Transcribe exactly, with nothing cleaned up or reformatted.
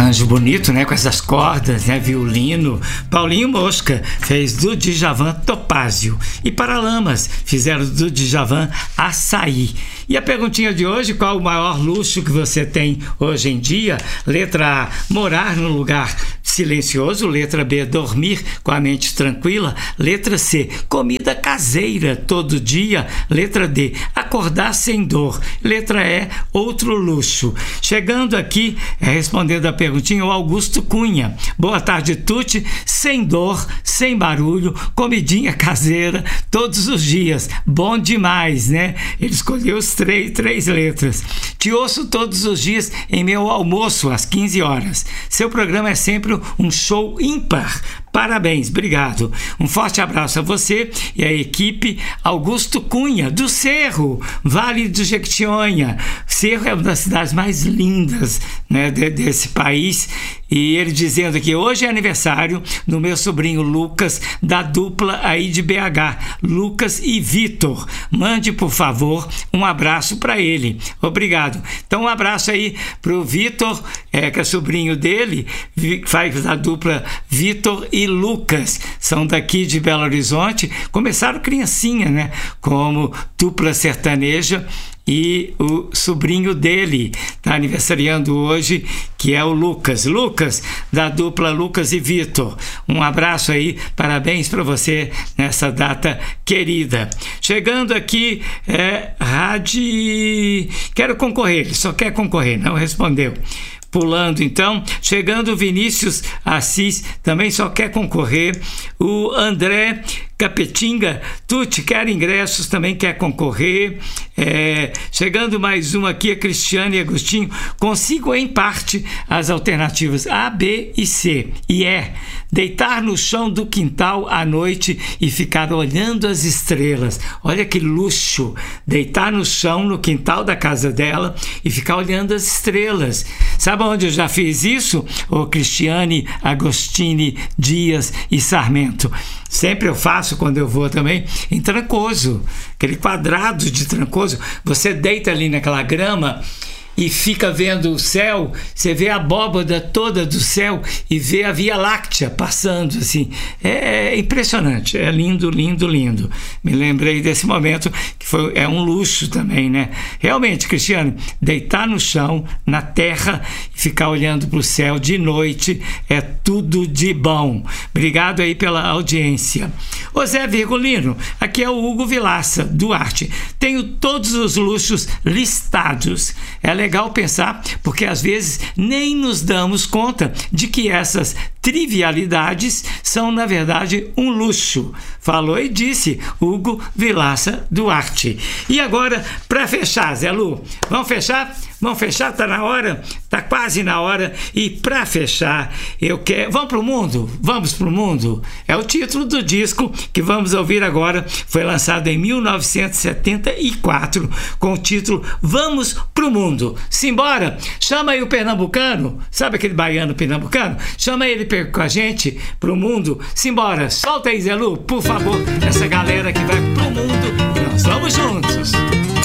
arranjo bonito, né? Com essas cordas, né? Violino. Paulinho Mosca fez do Djavan Topázio. E Paralamas fizeram do Djavan Açaí. E a perguntinha de hoje: qual o maior luxo que você tem hoje em dia? Letra A, morar num lugar silencioso. Letra B, dormir com a mente tranquila. Letra C, comida caseira todo dia. Letra D, acordar sem dor. Letra E, outro luxo. Chegando aqui, é, respondendo a perguntinha, o Augusto Cunha. Boa tarde, Tuti. Sem dor, sem barulho, comidinha caseira todos os dias. Bom demais, né? Ele escolheu os três, três letras. Te ouço todos os dias em meu almoço às quinze horas. Seu programa é sempre um show ímpar. Parabéns, obrigado. Um forte abraço a você e a equipe. Augusto Cunha, do Cerro, Vale do Jequitinhonha. Cerro é uma das cidades mais lindas, né, de, desse país. E ele dizendo que hoje é aniversário do meu sobrinho Lucas, da dupla aí de B H, Lucas e Vitor. Mande, por favor, um abraço para ele. Obrigado. Então, um abraço aí para o Vitor, é, que é sobrinho dele, faz a dupla Vitor e Lucas. São daqui de Belo Horizonte. Começaram criancinha, né? Como dupla sertaneja. E o sobrinho dele está aniversariando hoje, que é o Lucas. Lucas, da dupla Lucas e Vitor. Um abraço aí, parabéns para você nessa data querida. Chegando aqui, é, Rádio... Quero concorrer, ele só quer concorrer, não respondeu. Pulando então, chegando o Vinícius Assis, também só quer concorrer. O André Capetinga, Tuti, quer ingressos, também quer concorrer. É, chegando mais um aqui, a Cristiane Agostinho. Consigo em parte as alternativas A, B e C. E é deitar no chão do quintal à noite e ficar olhando as estrelas. Olha que luxo! Deitar no chão no quintal da casa dela e ficar olhando as estrelas. Sabe onde eu já fiz isso? O Cristiane Agostini Dias e Sarmento. Sempre eu faço quando eu vou também em Trancoso, aquele quadrado de Trancoso. Você deita ali naquela grama e fica vendo o céu, você vê a abóbada toda do céu e vê a Via Láctea passando assim. É, é impressionante, é lindo, lindo, lindo. Me lembrei desse momento que foi, é um luxo também, né? Realmente, Cristiano, deitar no chão, na terra e ficar olhando para o céu de noite é tudo de bom. Obrigado aí pela audiência. Ô Zé Virgulino, aqui é o Hugo Vilaça, Duarte. Tenho todos os luxos listados. É legal pensar, porque às vezes nem nos damos conta de que essas trivialidades são, na verdade, um luxo. Falou e disse Hugo Vilaça Duarte. E agora, para fechar, Zé Lu, vamos fechar? Vamos fechar? Tá na hora? Tá quase na hora. E para fechar, eu quero... Vamos pro mundo? Vamos pro mundo? É o título do disco que vamos ouvir agora. Foi lançado em mil novecentos e setenta e quatro com o título Vamos pro Mundo. Simbora! Chama aí o pernambucano. Sabe aquele baiano pernambucano? Chama ele com a gente pro mundo. Simbora! Solta aí, Zé Lu, por favor, essa galera que vai pro mundo. Nós vamos juntos.